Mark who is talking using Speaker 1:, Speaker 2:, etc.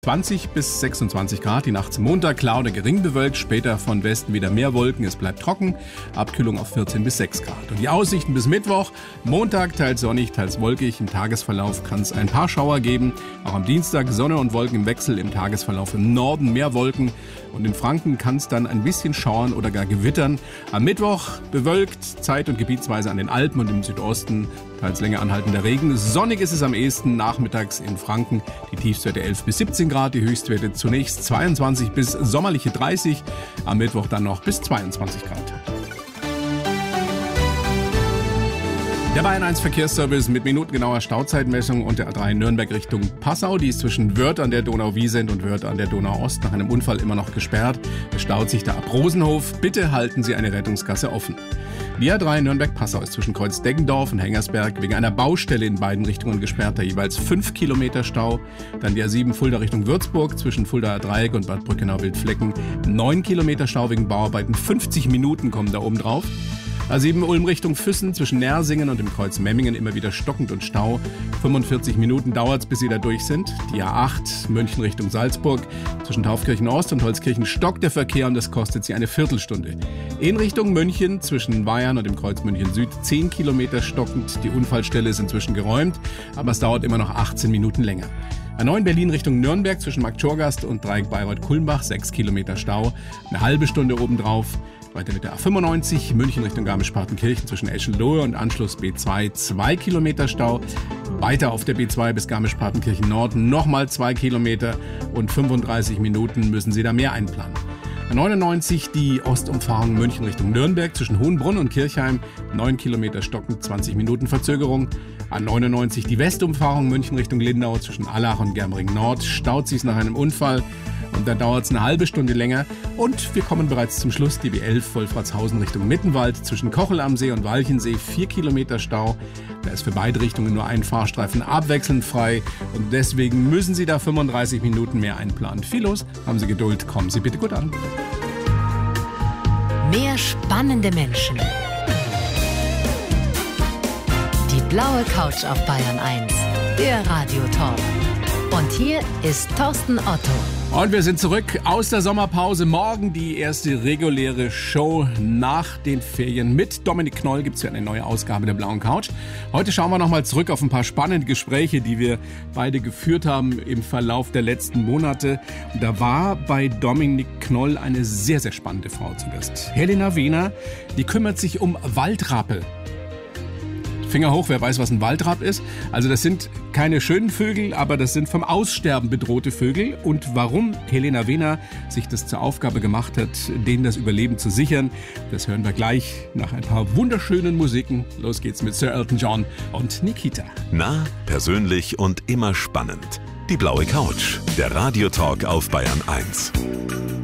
Speaker 1: 20 bis 26 Grad, die nachts Montag klar oder gering bewölkt, später von Westen wieder mehr Wolken, es bleibt trocken, Abkühlung auf 14 bis 6 Grad. Und die Aussichten bis Mittwoch, Montag teils sonnig, teils wolkig, im Tagesverlauf kann es ein paar Schauer geben, auch am Dienstag Sonne und Wolken im Wechsel, im Tagesverlauf im Norden mehr Wolken und in Franken kann es dann ein bisschen schauern oder gar gewittern. Am Mittwoch bewölkt, zeit- und gebietsweise an den Alpen und im Südosten teils länger anhaltender Regen. Sonnig ist es am ehesten nachmittags in Franken. Die Tiefstwerte 11 bis 17 Grad, die Höchstwerte zunächst 22 bis sommerliche 30. Am Mittwoch dann noch bis 22 Grad. Der Bayern 1 Verkehrsservice mit minutengenauer Stauzeitmessung und der A3 Nürnberg Richtung Passau. Die ist zwischen Wörth an der Donau-Wiesent und Wörth an der Donau-Ost nach einem Unfall immer noch gesperrt. Es staut sich da ab Rosenhof. Bitte halten Sie eine Rettungsgasse offen. Die A3 Nürnberg-Passau ist zwischen Kreuz Deggendorf und Hengersberg wegen einer Baustelle in beiden Richtungen gesperrt, da jeweils 5 Kilometer Stau. Dann die A7 Fulda Richtung Würzburg zwischen Fuldaer Dreieck und Bad Brückenau-Wildflecken 9 Kilometer Stau wegen Bauarbeiten, 50 Minuten kommen da oben drauf. A7 Ulm Richtung Füssen zwischen Nersingen und dem Kreuz Memmingen immer wieder stockend und Stau. 45 Minuten dauert es, bis Sie da durch sind. Die A8 München Richtung Salzburg zwischen Taufkirchen Ost und Holzkirchen stockt der Verkehr und das kostet Sie eine Viertelstunde. In Richtung München zwischen Weyarn und dem Kreuz München Süd 10 Kilometer stockend. Die Unfallstelle ist inzwischen geräumt, aber es dauert immer noch 18 Minuten länger. A9 Berlin Richtung Nürnberg zwischen Marktschorgast und Dreieck Bayreuth-Kulmbach 6 Kilometer Stau, eine halbe Stunde obendrauf. Weiter mit der A95 München Richtung Garmisch-Partenkirchen zwischen Eschenlohe und Anschluss B2 2 Kilometer Stau. Weiter auf der B2 bis Garmisch-Partenkirchen Nord nochmal 2 Kilometer und 35 Minuten müssen Sie da mehr einplanen. A99 die Ostumfahrung München Richtung Nürnberg zwischen Hohenbrunn und Kirchheim 9 Kilometer stockend, 20 Minuten Verzögerung. A99 die Westumfahrung München Richtung Lindau zwischen Allach und Germering Nord staut sich nach einem Unfall. Und da dauert es eine halbe Stunde länger. Und wir kommen bereits zum Schluss. Die B11 Wolfratshausen Richtung Mittenwald zwischen Kochel am See und Walchensee 4 Kilometer Stau. Da ist für beide Richtungen nur ein Fahrstreifen abwechselnd frei. Und deswegen müssen Sie da 35 Minuten mehr einplanen. Viel los, haben Sie Geduld, kommen Sie bitte gut an.
Speaker 2: Mehr spannende Menschen. Die blaue Couch auf Bayern 1. Der Radiotalk. Und hier ist Thorsten Otto.
Speaker 1: Und wir sind zurück aus der Sommerpause. Morgen die erste reguläre Show nach den Ferien. Mit Dominik Knoll gibt es ja eine neue Ausgabe der Blauen Couch. Heute schauen wir nochmal zurück auf ein paar spannende Gespräche, die wir beide geführt haben im Verlauf der letzten Monate. Und da war bei Dominik Knoll eine sehr, sehr spannende Frau zu Gast. Helena Wehner, die kümmert sich um Waldrappe. Finger hoch, wer weiß, was ein Waldrapp ist. Also das sind keine schönen Vögel, aber das sind vom Aussterben bedrohte Vögel. Und warum Helena Wehner sich das zur Aufgabe gemacht hat, denen das Überleben zu sichern, das hören wir gleich nach ein paar wunderschönen Musiken. Los geht's mit Sir Elton John und Nikita.
Speaker 3: Nah, persönlich und immer spannend. Die blaue Couch, der Radiotalk auf Bayern 1.